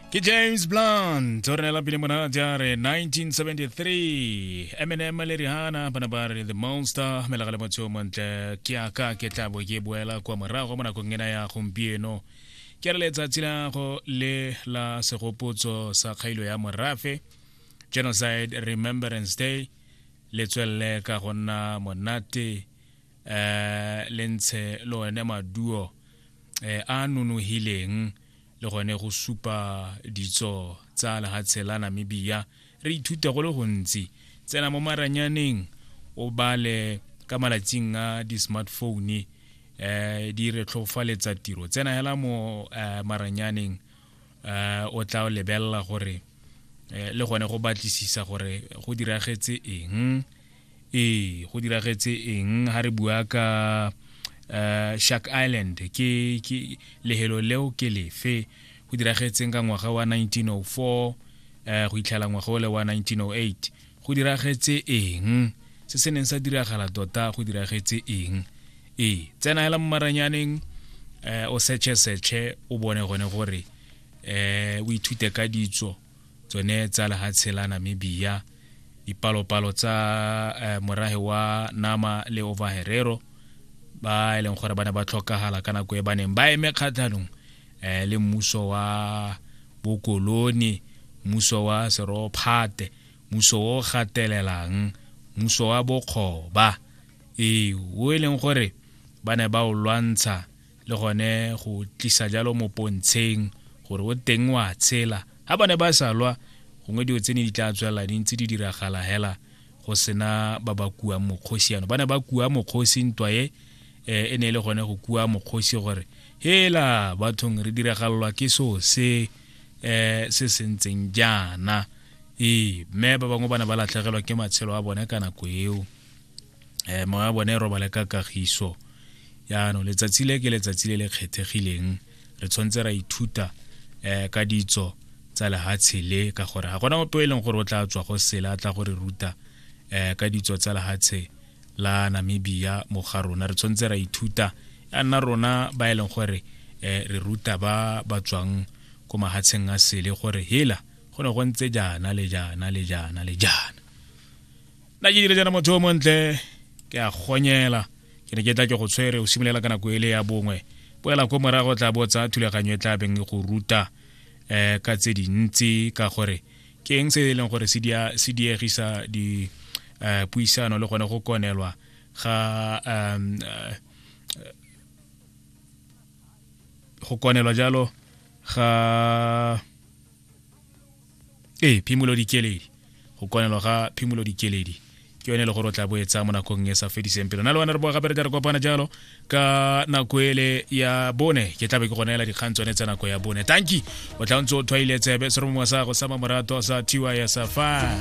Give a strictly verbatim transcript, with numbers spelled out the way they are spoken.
Ke James Blunt o re la pele mona jare nineteen seventy-three Eminem le Rihanna bana ba re The Monster me la gale motho montle ke aka ke tla bo ke boela kwa morago mona go ngena ya gompieno ke re letsa tsila go le la segopotso sa kgailo ya morafe Genocide Remembrance Day le tswelle ka gonna monate eh lentse lo ene maduo eh a nunuhileng le gone go supa ditso tsa la hatsela Namibia re ithuta go le gontsi tsena mo maranyaneng o bale ka malatsing a di smartphone eh di re tlhofaletsa tiro tsena hela mo maranyaneng eh o tla lebella gore le gone go batlisisa gore go diragetse eng e go diragetse eng ha re bua ka Uh, Shark Island ke ke lehelo leo ke lefe go diragetseng ka ngwaga wa nineteen oh four uh, go itlhala ngwaga le wa nineteen oh eight go diragetse eng se se neng sa diragala tota go diragetse eng e tsena hela mmaranyaneng uh, o searche searche o bone gone gore eh o ithute ka ditso tsone tsa la hatsela Namibia dipalopalo tsa uh, morahe wa Nama le Ovaherero ba eleng gore bana ba tlhokagala kana go e baneng ba eme kgathanong eh le mmuso wa bokoloni mmuso wa serophate mmuso o gatelelang mmuso wa bokgoba e o eleng gore bana ba o lwantsha le gone go tlisa jalo mo pontsheng gore o teng wa tshela ha bana ba salwa gongwe dio tsene di tla tswela dintsi di diragala hela go sena ba ba kua mokgosiano bana ba kua mokgosi ntwa e eh ene le gone go kua mokgosi gore hela bathong re diragallwa ke so se eh se sentseng jana e me ba bangwe bana ba latlhegelwa ke matshelo a bone kana go eo eh mo a bone ro ba le ka kagiso ya no letsatsi le ke letsatsi le le kgethegileng re tshwantse ra ithuta eh ka ditso tsa le hatshele ka gore ga gona mope eleng gore o tla tswa go sela tla gore ruta eh ka ditso tsa le hatshele la Namibia mo garona re tshwantse ra ithuta ya nna rona ba eleng gore eh re ruta ba ba tswang go mahatsheng a sele gore hela gone go ntse jana le jana le jana le jana na ke dire jana motho montle ke a gonyela ke ne ke tla ke go tshwere o simolela kana go ele ya bongwe boela go morago tla botsa thuleganyo e tla beng go ruta eh ka tse dintsi ka gore ke eng se eleng gore se dia se diegisa di Uh, puisano le gone go konelwa ga um uh, go konelwa jalo ga eh Phimolo Dikeledi go konelwa ga Phimolo Dikeledi ke yone le go rotla boetsa mo nakong e sa fediseng pele na le wana re bo gape re tla re kopana jalo ka nako ele ya bone ke tlabe ke gonela dikgantso ne tsa nako ya bone tanki o tla ntse o twaile tsebe se re mo sa go sa mamorato sa tiwa ya safa